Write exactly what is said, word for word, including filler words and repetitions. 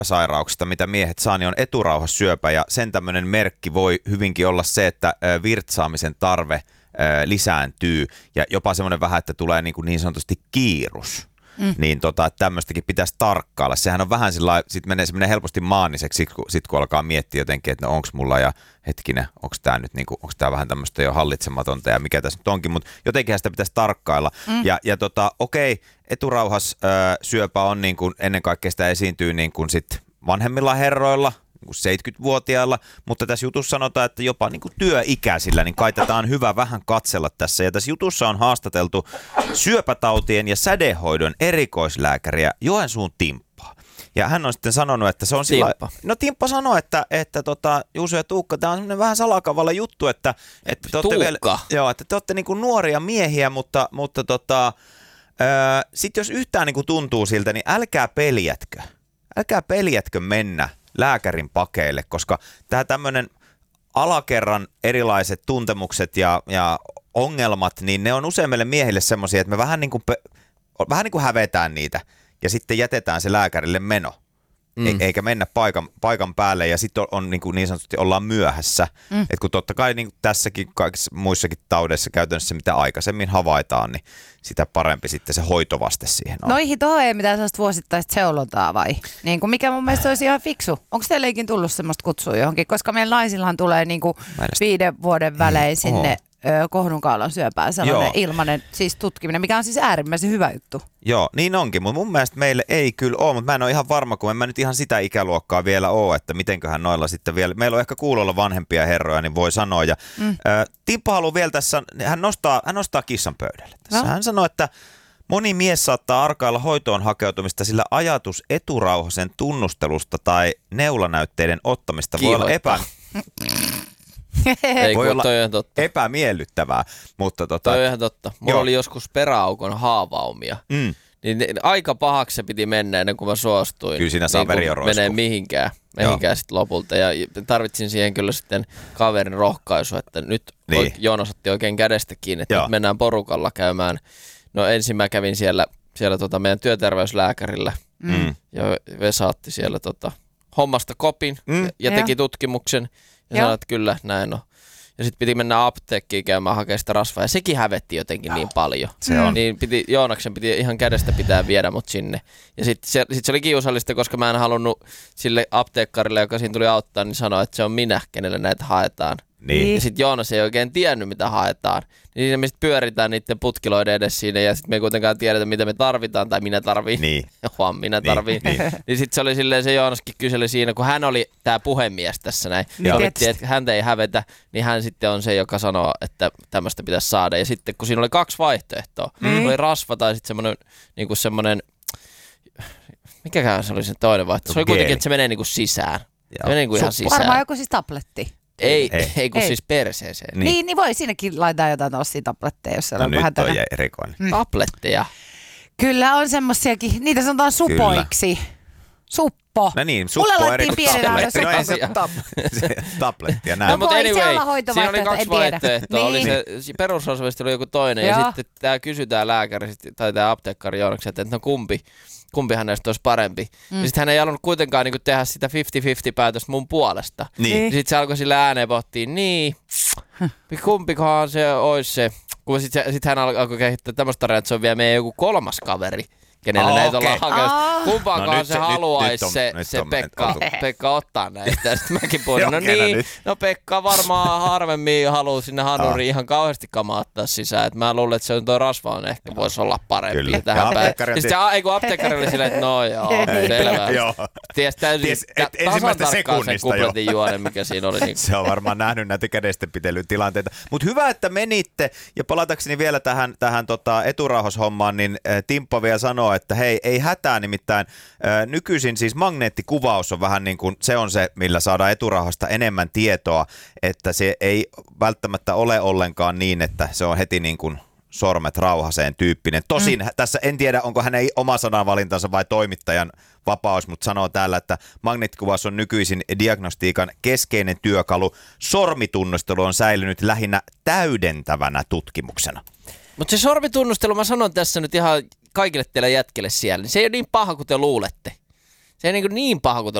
syöpäsairauksista, mitä miehet saa, niin on eturauhassyöpä, ja sen tämmöinen merkki voi hyvinkin olla se, että virtsaamisen tarve lisääntyy, ja jopa semmoinen vähän, että tulee niin, kuin niin sanotusti kiirus. Mm. Niin tota, tämmöistäkin pitäisi tarkkailla. Sehän on vähän sillä sit menee, se menee helposti maaniseksi, sit kun, sit kun alkaa miettiä jotenkin, että no onks mulla ja hetkinen, onks tää nyt niinku, onks tää vähän tämmöistä jo hallitsematonta ja mikä tässä nyt onkin, mutta jotenkin sitä pitäisi tarkkailla. Mm. Ja, ja tota, okei, eturauhas äh, syöpä on niin kuin, ennen kaikkea sitä esiintyy niin kuin sit vanhemmilla herroilla, seitsemänkymmentävuotiailla, mutta tässä jutussa sanotaan, että jopa niin kuin työikäisillä, niin kai tätä on hyvä vähän katsella tässä. Ja tässä jutussa on haastateltu syöpätautien ja sädehoidon erikoislääkäriä Joensuun Timppaa. Ja hän on sitten sanonut, että se on sillä... Timppa. No Timppa sanoi, että, että tota, Juuso ja Tuukka, tämä on semmoinen vähän salakavalla juttu, että, että te olette, vielä, joo, että te olette niin kuin nuoria miehiä, mutta, mutta tota, sitten jos yhtään niin kuin tuntuu siltä, niin älkää peljätkö. Älkää peljätkö mennä lääkärin pakeille, koska tämä tämmöinen alakerran erilaiset tuntemukset ja, ja ongelmat, niin ne on useimmille miehille semmoisia, että me vähän niin kuin, vähän niin kuin hävetään niitä ja sitten jätetään se lääkärille meno. Mm. E- eikä mennä paikan, paikan päälle ja sitten on, on niin, kuin niin sanotusti ollaan myöhässä. Mm. Et kun totta kai niin kuin tässäkin kaikissa muissakin taudeissa käytännössä mitä aikaisemmin havaitaan, niin sitä parempi sitten se hoitovaste siihen on. Noihin tuohon ei mitään sellaista vuosittaista seulontaa vai? Niin kuin mikä mun mielestä olisi ihan fiksu. Onko teillekin tullut semmoista kutsua johonkin? Koska meidän naisillahan tulee niin kuin viiden vuoden välein mm. sinne ö, kohdunkaulan syöpään sellainen Joo. ilmainen siis tutkiminen, mikä on siis äärimmäisen hyvä juttu. Joo, niin onkin, mutta mun mielestä meille ei kyllä ole, mutta mä en ole ihan varma, kun en mä nyt ihan sitä ikäluokkaa vielä ole, että mitenköhän noilla sitten vielä, meillä on ehkä kuulolla vanhempia herroja, niin voi sanoa. Ja mm. ä, Timppa haluaa vielä tässä, hän nostaa, hän nostaa kissan pöydälle tässä. No. Hän sanoo, että moni mies saattaa arkailla hoitoon hakeutumista, sillä ajatus eturauhasen tunnustelusta tai neulanäytteiden ottamista voi olla epä... Ei, voi olla toi on totta. epämiellyttävää, mutta tota... Toi on ihan totta. Mulla joo. oli joskus peräaukon haavaumia. Mm. Niin ne, aika pahaksi se piti mennä ennen kuin mä suostuin. Kyllä siinä saa niin verionroisku. Menee mihinkään, mihinkään sitten lopulta. Ja tarvitsin siihen kyllä sitten kaverin rohkaisu, että nyt niin. Joonas otti oikein kädestä kiinni, että nyt mennään porukalla käymään. No ensin mä kävin siellä, siellä tota meidän työterveyslääkärillä. Mm. Ja Vesa otti siellä tota hommasta kopin mm. ja, ja teki tutkimuksen. Ja sanoi, että kyllä, näin on. Ja sitten piti mennä apteekkiin käymään hakemaan sitä rasvaa. Ja sekin hävetti jotenkin Joo. niin paljon. Se on. Niin piti, Joonaksen piti ihan kädestä pitää viedä mut sinne. Ja sitten se, sit se oli kiusallista, koska mä en halunnut sille apteekkarille, joka siinä tuli auttaa, niin sanoa, että se on minä, kenelle näitä haetaan. Niin. Ja sitten Joonas ei oikein tiennyt, mitä haetaan. Niin me sitten pyöritään niiden putkiloiden edes siinä ja sitten me ei kuitenkaan tiedetä, mitä me tarvitaan tai minä tarviin. Niin. Vaan minä tarviin. Niin, niin. niin sitten se oli silleen, se Joonaskin kyseli siinä, kun hän oli tämä puhemies tässä näin. Ja sovittiin, että häntä ei hävetä, niin hän sitten on se, joka sanoo, että tämmöistä pitäisi saada. Ja sitten kun siinä oli kaksi vaihtoehtoa, mm. oli rasva tai sitten semmoinen, niinku semmoinen, mikäkään se oli se toinen vaihtoehto. Se oli kuitenkin, että se menee niinku sisään. Se menee niinku ihan sisään. Varmaan joku siis tabletti. Ei, ei, ei kun ei. Siis perseeseen. Niin. niin, niin voi siinäkin laittaa jotain tosia tabletteja, jos siellä no on nyt vähän tänä. On erikoinen. Mm. Tabletteja. Kyllä on semmosiakin, niitä sanotaan supoiksi. Kyllä. Suppo. No niin, suppo on eri kuin tabletti. No ei se, tab- se tablettia näin. No mutta anyway, siinä oli kaksi vaihtoehtoa. Niin. Oli se, perusrasvasti oli joku toinen ja sitten tämä kysytään lääkäri tai tämä apteekkari Joonaksen, että no kumpi. Kumpihan näistä olisi parempi. Mm. Ja sitten hän ei halunnut kuitenkaan niinku tehdä sitä viisikymmentä viisikymmentä päätöstä mun puolesta. Niin. Ja sitten se alkoi sillä ääneen pohtia, niin, kumpikohan se olisi se. Sitten sit hän alkoi kehittää tämmöistä tarinaa, että se on vielä meidän joku kolmas kaveri, kenelle oh, näitä okay. ollaan hakenut. Kumpaankohan no se, se haluaisi nyt, se, nyt se on, Pekka, Pekka ottaa näistä. Ja sitten mäkin puhuin, no niin, nyt. No Pekka varmaan harvemmin haluaa sinne hanuriin ihan kauheasti kamaattaa sisään. Et mä luulen, että se on tuo rasva on ehkä voisi olla parempi. Kyllä. Tähän päin. Ja sitten ei kun apteekkari oli silleen, että no joo, selvä. Ties täysin tasan tarkkaan sen kupletin juonen, mikä siinä oli. Se on varmaan nähnyt näitä kädestepitelytilanteita. Mutta hyvä, että menitte. Ja palatakseni vielä tähän, tähän tota eturauhashommaan, niin Timppa vielä sanoo, että hei, ei hätää, nimittäin ää, nykyisin siis magneettikuvaus on vähän niin kuin, se on se, millä saadaan eturauhasta enemmän tietoa, että se ei välttämättä ole ollenkaan niin, että se on heti niin kuin sormet rauhaseen tyyppinen. Tosin mm. tässä en tiedä, onko hänen oma sananvalintansa vai toimittajan vapaus, mutta sanoo täällä, että magneettikuvaus on nykyisin diagnostiikan keskeinen työkalu. Sormitunnustelu on säilynyt lähinnä täydentävänä tutkimuksena. Mutta se sormitunnustelu, mä sanon tässä nyt ihan kaikille teille jätkille siellä, niin se ei ole niin paha kuin te luulette. Se ei niin, niin paha kuin